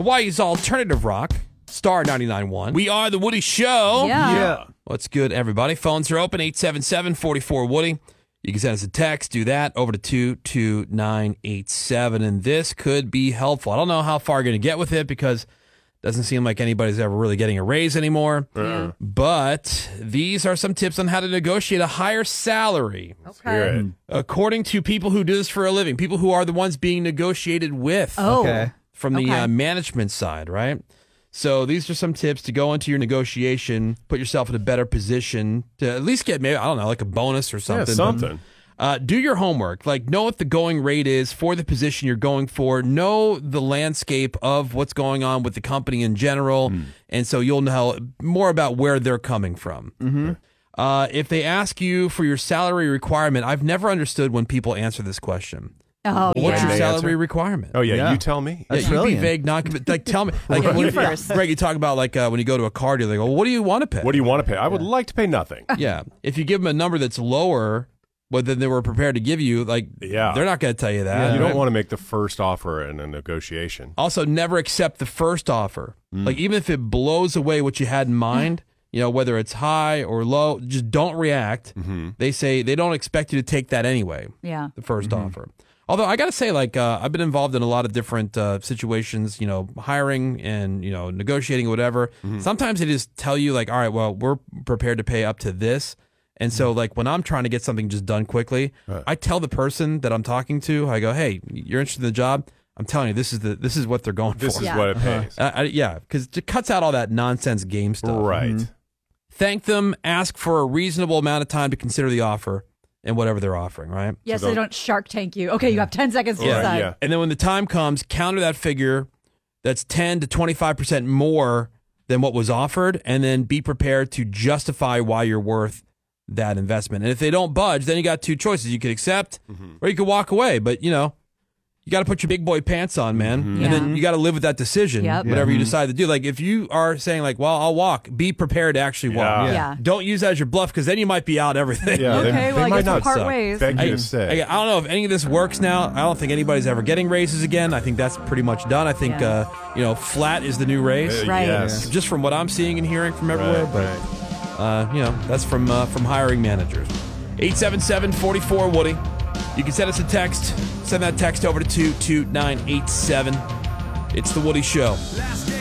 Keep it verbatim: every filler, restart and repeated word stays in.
Hawaii's alternative rock, Star ninety-nine point one. We are the Woody Show. Yeah. Yeah. What's good, everybody? Phones are open, eight seven seven, four four, Woody. You can send us a text, do that, over to two two nine eight seven, and this could be helpful. I don't know how far you're going to get with it because it doesn't seem like anybody's ever really getting a raise anymore. Yeah. But these are some tips on how to negotiate a higher salary. Okay. According to people who do this for a living, people who are the ones being negotiated with Oh. Okay. from the Okay. uh, management side, right? So these are some tips to go into your negotiation, put yourself in a better position to at least get maybe, I don't know, like a bonus or something. Yeah, something. Uh, do your homework. Like, know what the going rate is for the position you're going for. Know the landscape of what's going on with the company in general. Mm. And so you'll know more about where they're coming from. Mm-hmm. Uh, if they ask you for your salary requirement, I've never understood when people answer this question. Oh, What's yeah. your They salary answer? requirement? Oh, yeah, Yeah. you tell me. That's yeah, you brilliant. be vague, not like tell me. Like Yeah, when you first. Greg, you talk about like uh, when you go to a car dealer, they go, well, "What do you want to pay?" What do you want to pay? I would like to pay nothing. Yeah, if you give them a number that's lower, but then they were prepared to give you, like, Yeah. they're not going to tell you that. Yeah. You don't right? want to make the first offer in a negotiation. Also, never accept the first offer. Mm. Like, even if it blows away what you had in mind, you know, whether it's high or low, just don't react. Mm-hmm. They say they don't expect you to take that anyway. Yeah. The 1st Mm-hmm. offer. Although I got to say, like, uh, I've been involved in a lot of different uh, situations, you know, hiring and, you know, negotiating, whatever. Mm-hmm. Sometimes they just tell you, like, all right, well, we're prepared to pay up to this. And so, like, when I'm trying to get something just done quickly, Mm-hmm. Right. I tell the person that I'm talking to, I go, hey, you're interested in the job? I'm telling you, this is the this is what they're going This for. is Yeah. what it pays. Uh, I, yeah, because it cuts out all that nonsense game stuff. Right. Mm-hmm. Thank them, ask for a reasonable amount of time to consider the offer and whatever they're offering, right? Yes, So they don't- don't Shark Tank you. Okay, you have ten seconds to Right, decide. yeah. And then when the time comes, counter that figure that's ten to twenty-five percent more than what was offered, and then be prepared to justify why you're worth that investment. And if they don't budge, then you got two choices. You could accept or you could walk away. But, you know, you got to put your big boy pants on, man. Mhm. And then Yeah. you got to live with that decision, Yep. whatever Yeah. you decide to do. Like, if you are saying, like, well, I'll walk, be prepared to actually walk. Yeah. Yeah. Don't use that as your bluff because then you might be out everything. Yeah, they, Okay, they well, I might guess we'll not part suck. ways. beg I, you to stay. I, I don't know if any of this works now. I don't think anybody's ever getting raises again. I think that's pretty much done. I think, Yeah. uh, you know, flat is the new raise. Uh, Right. Yes. Just from what I'm seeing and hearing from everywhere. Right, but, right. uh, you know, that's from uh, from hiring managers. eight seven seven, four four, Woody. You can send us a text. Send that text over to two two nine eight seven. It's The Woody Show.